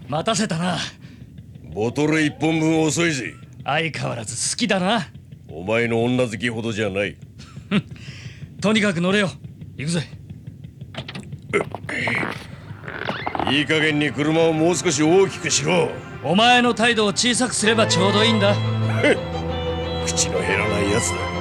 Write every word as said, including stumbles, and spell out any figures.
待たせたな。 ボトル一本分遅いぜ。 相変わらず好きだな。 お前の女好きほどじゃない。 とにかく乗れよ。行くぜ。 いい加減に車をもう少し大きくしろ。 お前の態度を小さくすればちょうどいいんだ。 口の減らないやつだ。